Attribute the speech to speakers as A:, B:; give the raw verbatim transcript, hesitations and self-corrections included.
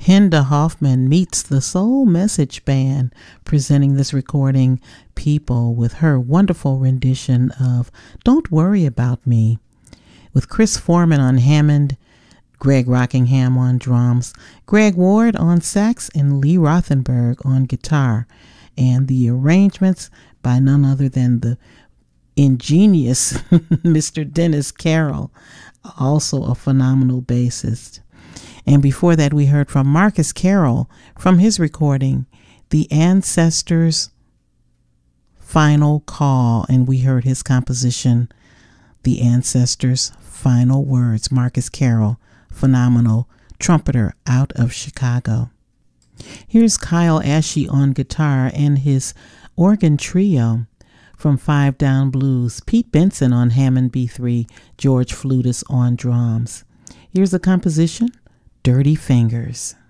A: Hinda Hoffman meets the Soul Message Band, presenting this recording, People, with her wonderful rendition of Don't Worry About Me, with Chris Foreman on Hammond, Greg Rockingham on drums, Greg Ward on sax, and Lee Rothenberg on guitar, and the arrangements by none other than the ingenious Mister Dennis Carroll, also a phenomenal bassist. And before that, we heard from Marcus Carroll from his recording, The Ancestors' Final Call, and we heard his composition, The Ancestors' Final Words. Marcus Carroll, phenomenal trumpeter out of Chicago. Here's Kyle Ashe on guitar and his organ trio from Five Down Blues, Pete Benson on Hammond B three, George Flutis on drums. Here's a composition, Dirty Fingers.